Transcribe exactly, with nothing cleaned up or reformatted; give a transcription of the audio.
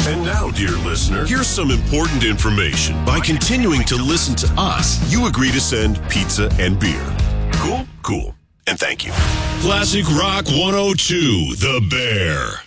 And now, dear listener, here's some important information. By continuing to listen to us, you agree to send pizza and beer. Cool? Cool. And thank you. Classic Rock one oh two, The Bear.